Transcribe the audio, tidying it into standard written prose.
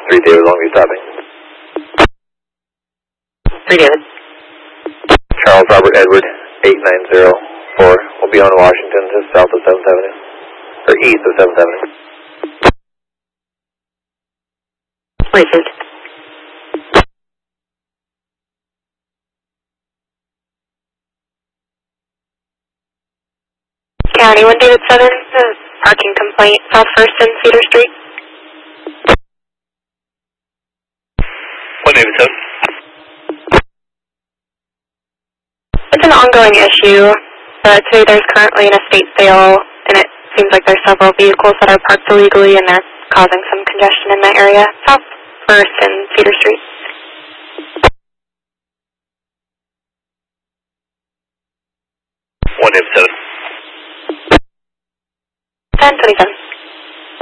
3 David, Longview stopping. 3 David. Charles Robert Edward, 8904. We'll be on Washington, just south of 7th Avenue. Or east of 7th Avenue. Received. County 1 David 7, parking complaint, South 1st and Cedar Street. 1 David 7. It's an ongoing issue. Today there's currently an estate sale, and it seems like there's several vehicles that are parked illegally, and they're causing some congestion in that area, South 1st and Cedar Street. 1 David 7. 1027.